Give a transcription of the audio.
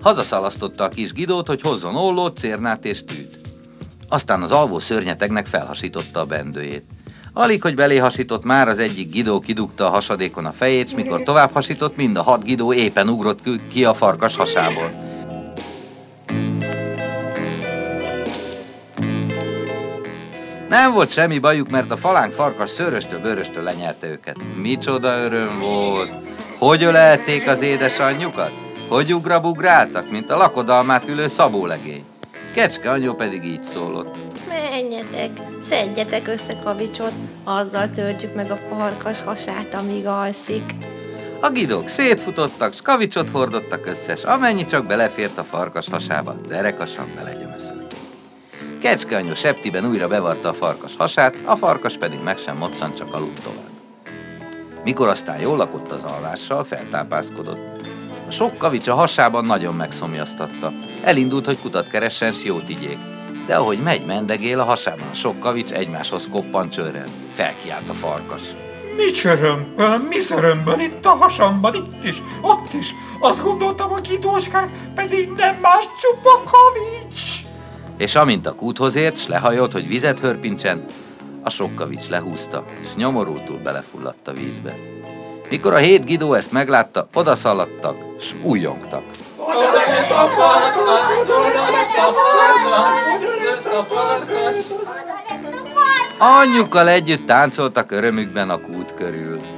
Hazaszalasztotta a kis Gidót, hogy hozzon ollót, cérnát és tűt. Aztán az alvó szörnyetegnek felhasította a bendőjét. Alig, hogy belé hasított, már az egyik Gidó kidugta a hasadékon a fejét, s mikor tovább hasított, mind a 6 Gidó éppen ugrott ki a farkas hasából. Nem volt semmi bajuk, mert a falánk farkas szőröstől-bőröstől lenyelte őket. Micsoda öröm volt! Hogy ölelték az édesanyjukat? Hogy ugrabugráltak, mint a lakodalmát ülő szabólegény. Kecske anyó pedig így szólott. Menjetek, szedjetek össze kavicsot, azzal töltjük meg a farkas hasát, amíg alszik. A Gidók szétfutottak, s kavicsot hordottak össze, s amennyi csak belefért a farkas hasába, derekasan belegyömöszölték. Kecske anyó septiben újra bevarta a farkas hasát, a farkas pedig meg sem moccant, csak aludt tovább. Mikor aztán jól lakott az alvással, feltápászkodott. A sok kavics a hasában nagyon megszomjaztatta. Elindult, hogy kutat keressen, s jót igyék. De ahogy megy, mendegél, a hasában a sok kavics egymáshoz koppan csőrrel. Felkiált a farkas. Mi csörömpöl, mi szörömböl itt a hasamban, itt is, ott is. Azt gondoltam, a Gidóskák pedig nem más, csupa kavics. És amint a kúthoz ért, s lehajolt, hogy vizet hörpincsen, a sok kavics lehúzta, s nyomorultul belefulladt a vízbe. Mikor a 7 Gidó ezt meglátta, odaszaladtak, s újjongtak. Oda lett a farkas, oda lett a farkas, oda lett a farkas. Anyjukkal együtt táncoltak örömükben a kút körül.